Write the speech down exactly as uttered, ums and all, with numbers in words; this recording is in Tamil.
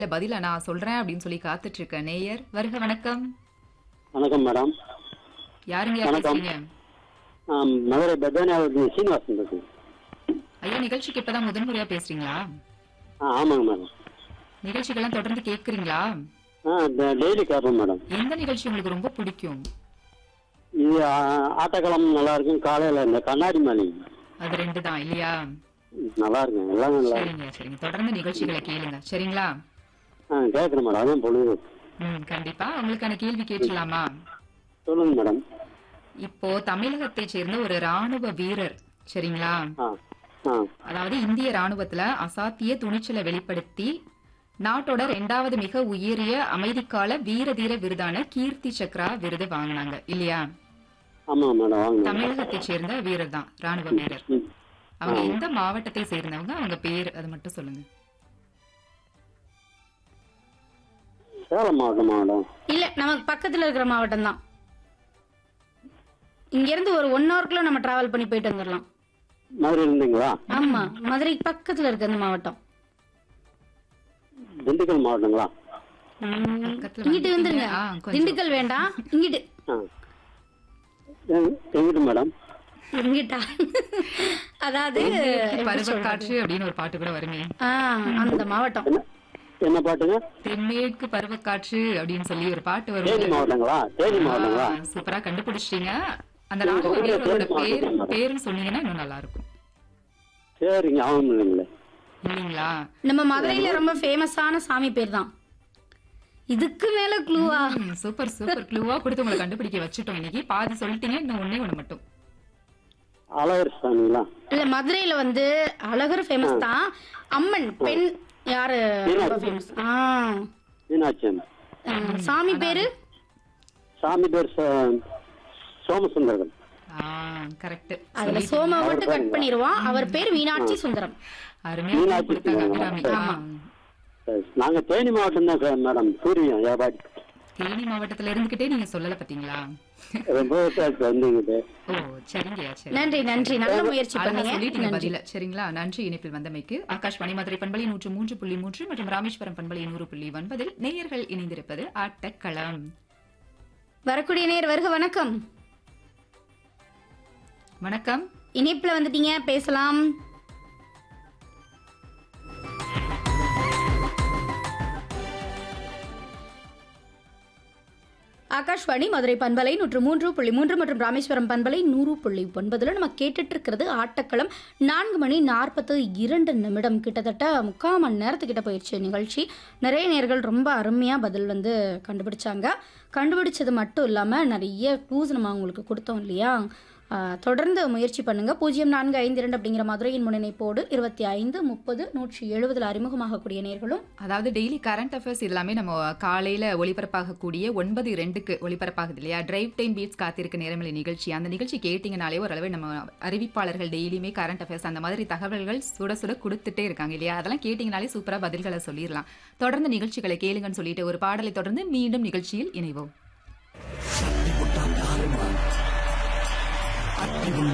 இல்ல பதில நான் சொல்றேன் அப்படின்னு சொல்லி காத்துட்டு இருக்க நேயர் வருக வணக்கம். வணக்கம் மேடம். யாருங்க வணக்கம். பேசுறீங்க? ஆம், மதுரை பெத்தானியாவுக்கு சீனிவாசன் பேசுறேன். ஐயா நிகழ்ச்சிக்கு இப்பதான் முதன் முறையா பேசுறீங்களா? ஆ ஆமாங்க மேடம். நிகழ்ச்சிகள்லாம் தொடர்ந்து கேக்குறீங்களா? ஆ டெ- டெய்லி கேட்பேன் மேடம். எந்த நிகழ்ச்சி உங்களுக்கு ரொம்ப பிடிக்கும்? இது ஆ, ஆட்டக்களம் நல்லா இருக்கும். காலையில இந்த கண்ணாடி மணி அது ரெண்டு தான் இல்லையா? நல்லா இருக்கும். எல்லாம் நல்லா இருக்கும். சரிங்க சரிங்க தொடர்ந்து நிகழ்ச்சிகளை கேளுங்க சரிங்களா? ஆ கேட்குறேன் மேடம். அதான் பொழுது. ம் கண்டிப்பா. உங்களுக்கான கேள்வி கேட்கலாமா? சொல்லுங்க மேடம். இப்போ தமிழகத்தை சேர்ந்த ஒரு ராணுவ வீரர் சரிங்களா? ஆ ஆ அதாவது இந்திய ராணுவத்துல அசாத்திய துணிச்சலை வெளிப்படுத்தி நாட்டோட ரெண்டாவது மிக உயரிய அமைதிக்கால வீர தீர விருதான கீர்த்தி சக்ரா விருது வாங்கினாங்க இல்லையா? ஆமாம் மேடம். வாங்க மேடம். தமிழகத்தை சேர்ந்த வீரர் தான், ராணுவ வீரர். ம். அவங்க ஆ. எந்த மாவட்டத்தை சேர்ந்தவங்க, அவங்க பேர் அது மட்டும் சொல்லுங்க. சேலம் மாவட்டம் மேடம். இல்ல நமக்கு பக்கத்துல இருக்கிற மாவட்டம் தான். இங்க இருந்து ஒரு ஒன் ஹவர்க்குள்ள நம்ம டிராவல் பண்ணி போயிட்டு வந்துடலாம். மதுரை இருந்தீங்களா? ஆமா, மதுரை பக்கத்துல இருக்க அந்த மாவட்டம். திண்டுக்கல் மாவட்டங்களா? ம், பக்கத்துல இங்கிட்டு வந்துருங்க. ஆ, கொஞ்சம். திண்டுக்கல் வேண்டாம், இங்கிட்டு ஆ எங்க- எங்கிட்டு மேடம்? இங்கிட்டா அதாவது எப்படி பருவ சொல்றது? காற்று அப்படின்னு ஒரு பாட்டு கூட வருமே. ஆ, அந்த மாவட்டம். என்ன என்ன பாட்டுங்க? தென்மேற்கு பருவக்காற்று அப்படின்னு சொல்லி ஒரு பாட்டு தேனி வரும். மாவட்டங்களா? தேனி மாவட்டங்களா? ஆ, சூப்பரா கண்டுபிடிச்சிட்டீங்க. அந்த ராணுவ வீரரோட பேர் பேரும் சொன்னீங்கன்னா இன்னும் நல்லா இருக்கும் சரிங்க. ஆகும் இல்லைங்களே. இல்லைங்களா? நம்ம மதுரையில ரொம்ப ஃபேமஸான சாமி பேர் தான். இதுக்கு மேல க்ளூவா? ம், சூப்பர் சூப்பர் க்ளூவா கொடுத்து உங்களை கண்டுபிடிக்க வச்சுட்டோம். இன்னைக்கு பாதி சொல்லிட்டீங்க, இன்னும் ஒண்ணே ஒண்ணு மட்டும். அழகர் சாமிங்களா? இல்ல, மதுரையில வந்து அழகர் ஃபேமஸ் தான். அம்மன் பெண் யாரு ரொம்ப ஃபேமஸ்? ஆ, மீனாட்சி அம்மன். ஆ, சாமி பேரு சாமி பேர் சோ- சோமசுந்தரன். ஆ கரெக்ட். அதுல சோம மட்டும் கட் பண்ணிடுவோம். அவர் பேர் மீனாட்சி சுந்தரம். அருமையா மீனாட்சி கொடுத்தாங்க சுந்தரம். அபிராமி. ஆமா. சரி, நாங்க தேனி மாவட்டம் தான் சார் மேடம். சூரியன் வியாபாரி. தேனி மாவட்டத்துல இருந்துகிட்டே நீங்க சொல்லல பாத்தீங்களா? ரொம்ப சார் வந்துங்கிட்டு. ஓ சரிங்கய்யா சரி. நன்றி நன்றி, நல்ல முயற்சி அழகா பண்ணீங்க. சொல்லிட்டீங்க நன்றி. பதில. சரிங்களா? நன்றி இணைப்பில் வந்தமைக்கு. ஆகாஷ்வாணி மதுரை பண்பலை நூற்று மூன்று புள்ளி மூன்று மற்றும் ராமேஸ்வரம் பண்பலை நூறு புள்ளி ஒன்பதில் நேயர்கள் இணைந்திருப்பது ஆட்டக்களம். வரக்கூடிய நேர் வருக வணக்கம். வணக்கம். இணைப்புல வந்துட்டீங்க, பேசலாம். ஆகாஷ்வாணி மதுரை பண்பலை நூற்று மூன்று புள்ளி மூன்று மற்றும் ராமேஸ்வரம் பண்பலை நூறு புள்ளி ஒன்பதுல நம்ம கேட்டுட்டு இருக்கிறது ஆட்டக்களம். நான்கு மணி நாற்பத்து இரண்டு நிமிடம், கிட்டத்தட்ட முக்கால் மணி நேரத்துக்கிட்ட போயிடுச்சு நிகழ்ச்சி. நிறைய நேர்கள் ரொம்ப அருமையா பதில் வந்து கண்டுபிடிச்சாங்க. கண்டுபிடிச்சது மட்டும் இல்லாம நிறைய க்ளூஸ் நம்ம அவங்களுக்கு கொடுத்தோம் இல்லையா? ஆ, தொடர்ந்து முயற்சி பண்ணுங்க. பூஜ்ஜியம் நான்கு ஐந்து இரண்டு அப்படிங்கிற மதுரையின் முனைப்போடு இருபத்தி ஐந்து முப்பது நூற்றி எழுபதுல அறிமுகமாகக்கூடிய நேர்களும், அதாவது டெய்லி கரண்ட் அஃபேர்ஸ் எல்லாமே நம்ம காலையில ஒளிபரப்பாகக்கூடிய ஒன்பது ரெண்டுக்கு ஒளிபரப்பாகுது இல்லையா? டிரைவ் டைம் பீட்ஸ் காத்திருக்க நேரமில்லை நிகழ்ச்சி. அந்த நிகழ்ச்சி கேட்டீங்கனாலே ஓரளவு நம்ம அறிவிப்பாளர்கள் டெய்லியுமே கரண்ட் அஃபேர்ஸ் அந்த மாதிரி தகவல்கள் சுட சுட கொடுத்துட்டே இருக்காங்க இல்லையா? அதெல்லாம் கேட்டீங்கனாலே சூப்பரா பதில்களை சொல்லிடலாம். தொடர்ந்து நிகழ்ச்சிகளை கேளுங்கன்னு சொல்லிட்டு ஒரு பாடலை தொடர்ந்து மீண்டும் நிகழ்ச்சியில் இணைவோம்.